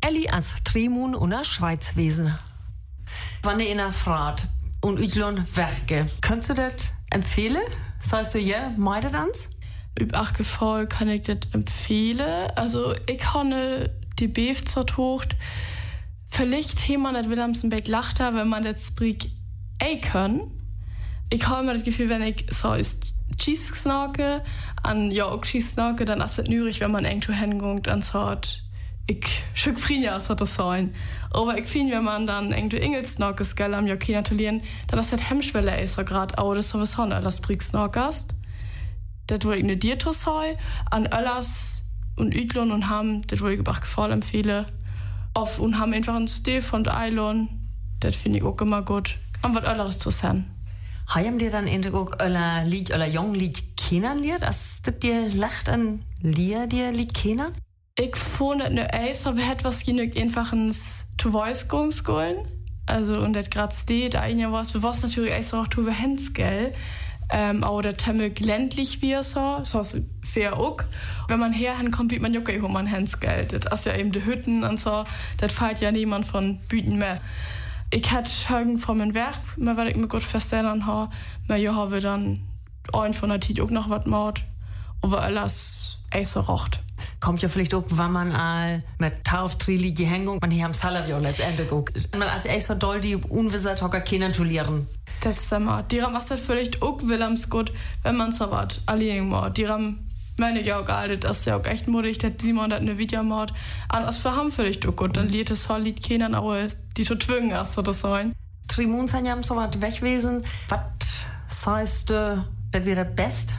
Elli als Trimun und der Schweiz wesen. Wann ihr einer fragt und Utlon Werke, könntest du das empfehlen? Sagst du ja, meide das? Über auch Gefall kann ich das empfehlen. Also ich habe die Beef zur Tocht. Vielleicht hat man das Wilhelmsenbeck lachter, wenn man das Brick kann. Ich habe immer das Gefühl, wenn ich so ist Cheese snacke, an ja auch Cheese snacke, dann ist es nürig, wenn man irgendwo hingeht und sagt, ich schück Frinja soll das sein. Aber ich finde, wenn man dann irgendwo Ingels snackes, gell, am Jockey natürlich, dann ist das Hemmschwelle ist so gerade auch das sowieso alles Brick snackest. Das wollte ich nicht dir sagen. An alles und Utlon und Ham, das wollte ich auch gefallen empfehlen. Auf und haben einfach einen Stil von der Eilon, das finde ich auch immer gut. Und was anderes zu sein. Haben dir dann auch euer Lied, euer Junglied kennengelernt? Als das dir lacht an Lied, dir Lied kennen? Ich fand das nicht eins, aber ich hätte was genug einfach ins To-Voice gehen. Also, und das gerade steht, da ein Jahr was, wir was natürlich erst auch Tuve Hens, gell? Aber der Temme ländlich wie so ist fair auch. Wenn man herhin kommt, wie man ja auch man Hens, gell? Das ist ja eben die Hütten und so, das fällt ja niemand von Büten mehr. Ich hätte Hagen von meinem Werk, weil ich mir gut verstanden habe, aber ja, habe dann ein von der Tit auch noch was gemacht, aber alles so rocht. Kommt ja vielleicht auch, wenn man all mit Tauftrili die Hängung, man hier am Salat ja letztendlich auch. Man als so doll die unwissert hocker kennenzulieren. Das ist immer. Die haben das vielleicht auch Willems gut, wenn man so was allein macht. Die haben, meine ich auch gehalten, das ist ja auch echt mutig, dass Simon das eine Video macht. Und das für haben vielleicht auch gut. Dann liegt es solid kennen, aber die zu zwingen erst oder so sein. Trimun sind ja so was wegwesen. Was heißt, das wäre das Best?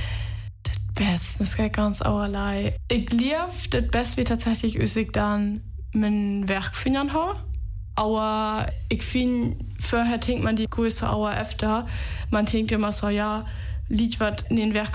Best, das geht ganz allerlei. Ich liebe das Best, wie tatsächlich ich dann mein Werk finden habe. Aber ich finde, vorher denkt man die größte Auer öfter. Man denkt immer so, ja, Lied, was in den Werk